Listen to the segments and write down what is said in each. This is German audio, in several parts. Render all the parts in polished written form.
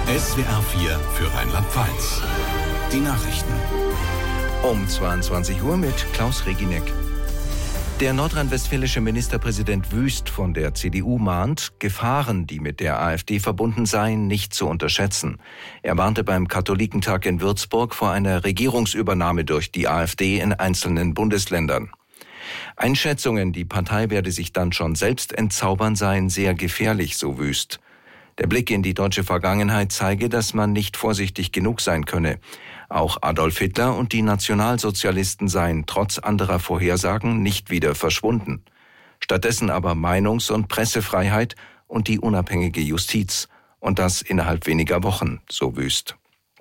SWR 4 für Rheinland-Pfalz. Die Nachrichten. Um 22 Uhr mit Klaus Reginek. Der nordrhein-westfälische Ministerpräsident Wüst von der CDU mahnt, Gefahren, die mit der AfD verbunden seien, nicht zu unterschätzen. Er warnte beim Katholikentag in Würzburg vor einer Regierungsübernahme durch die AfD in einzelnen Bundesländern. Einschätzungen, die Partei werde sich dann schon selbst entzaubern, seien sehr gefährlich, so Wüst. Der Blick in die deutsche Vergangenheit zeige, dass man nicht vorsichtig genug sein könne. Auch Adolf Hitler und die Nationalsozialisten seien trotz anderer Vorhersagen nicht wieder verschwunden. Stattdessen aber Meinungs- und Pressefreiheit und die unabhängige Justiz. Und das innerhalb weniger Wochen, so Wüst.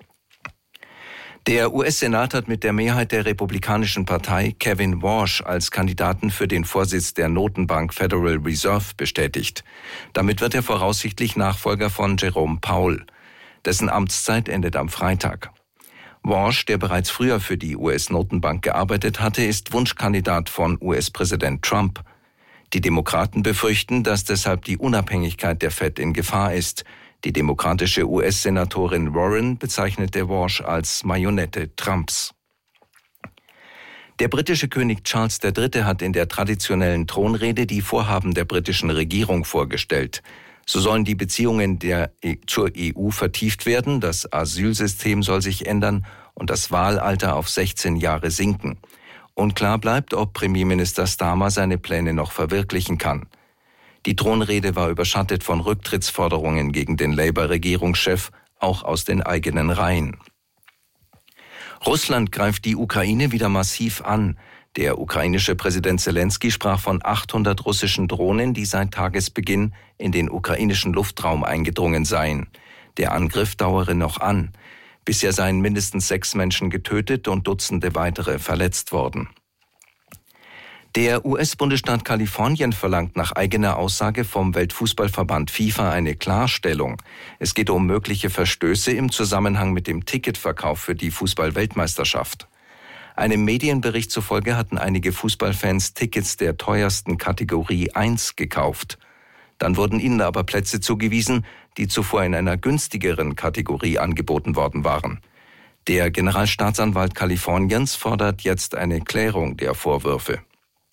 Der US-Senat hat mit der Mehrheit der Republikanischen Partei Kevin Warsh als Kandidaten für den Vorsitz der Notenbank Federal Reserve bestätigt. Damit wird er voraussichtlich Nachfolger von Jerome Powell. Dessen Amtszeit endet am Freitag. Warsh, der bereits früher für die US-Notenbank gearbeitet hatte, ist Wunschkandidat von US-Präsident Trump. Die Demokraten befürchten, dass deshalb die Unabhängigkeit der Fed in Gefahr ist. Die demokratische US-Senatorin Warren bezeichnete Warsh als Marionette Trumps. Der britische König Charles III. Hat in der traditionellen Thronrede die Vorhaben der britischen Regierung vorgestellt. So sollen die Beziehungen zur EU vertieft werden, das Asylsystem soll sich ändern und das Wahlalter auf 16 Jahre sinken. Unklar bleibt, ob Premierminister Starmer seine Pläne noch verwirklichen kann. Die Thronrede war überschattet von Rücktrittsforderungen gegen den Labour-Regierungschef, auch aus den eigenen Reihen. Russland greift die Ukraine wieder massiv an. Der ukrainische Präsident Zelensky sprach von 800 russischen Drohnen, die seit Tagesbeginn in den ukrainischen Luftraum eingedrungen seien. Der Angriff dauere noch an. Bisher seien mindestens 6 Menschen getötet und Dutzende weitere verletzt worden. Der US-Bundesstaat Kalifornien verlangt nach eigener Aussage vom Weltfußballverband FIFA eine Klarstellung. Es geht um mögliche Verstöße im Zusammenhang mit dem Ticketverkauf für die Fußball-Weltmeisterschaft. Einem Medienbericht zufolge hatten einige Fußballfans Tickets der teuersten Kategorie 1 gekauft. Dann wurden ihnen aber Plätze zugewiesen, die zuvor in einer günstigeren Kategorie angeboten worden waren. Der Generalstaatsanwalt Kaliforniens fordert jetzt eine Klärung der Vorwürfe.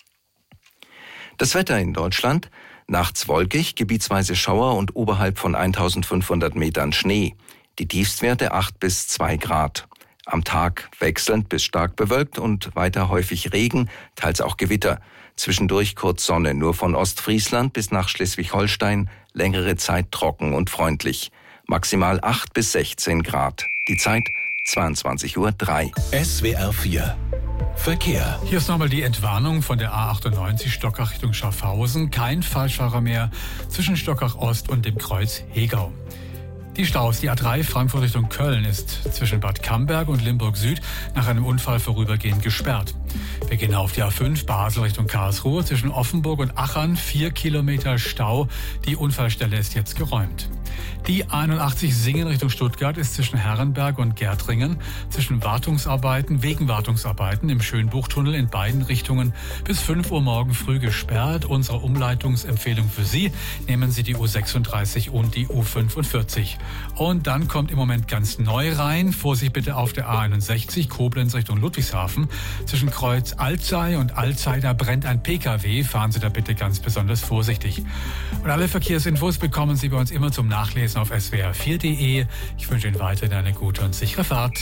Das Wetter in Deutschland: nachts wolkig, gebietsweise Schauer und oberhalb von 1500 Metern Schnee. Die Tiefstwerte 8 bis 2 Grad. Am Tag wechselnd bis stark bewölkt und weiter häufig Regen, teils auch Gewitter. Zwischendurch kurz Sonne, nur von Ostfriesland bis nach Schleswig-Holstein längere Zeit trocken und freundlich. Maximal 8 bis 16 Grad. Die Zeit 22:03 Uhr. SWR 4 Verkehr. Hier ist nochmal die Entwarnung von der A98 Stockach Richtung Schaffhausen. Kein Falschfahrer mehr zwischen Stockach Ost und dem Kreuz Hegau. Die Staus, die A3 Frankfurt Richtung Köln ist zwischen Bad Camberg und Limburg Süd nach einem Unfall vorübergehend gesperrt. Wir gehen auf die A5 Basel Richtung Karlsruhe zwischen Offenburg und Achern 4 Kilometer Stau. Die Unfallstelle ist jetzt geräumt. Die A81 Singen Richtung Stuttgart ist zwischen Herrenberg und Gärtringen wegen Wartungsarbeiten im Schönbuchtunnel in beiden Richtungen bis 5 Uhr morgen früh gesperrt. Unsere Umleitungsempfehlung für Sie: nehmen Sie die U36 und die U45. Und dann kommt im Moment ganz neu rein. Vorsicht bitte auf der A61 Koblenz Richtung Ludwigshafen. Zwischen Kreuz Alzey und Alzey, da brennt ein PKW. Fahren Sie da bitte ganz besonders vorsichtig. Und alle Verkehrsinfos bekommen Sie bei uns immer zum Nachlesen auf swr4.de. Ich wünsche Ihnen weiterhin eine gute und sichere Fahrt.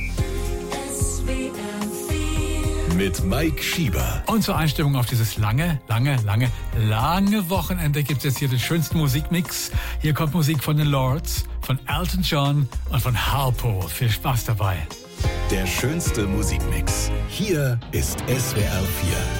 Mit Mike Schieber. Und zur Einstimmung auf dieses lange Wochenende gibt es jetzt hier den schönsten Musikmix. Hier kommt Musik von den Lords, von Elton John und von Harpo. Viel Spaß dabei. Der schönste Musikmix. Hier ist SWR 4.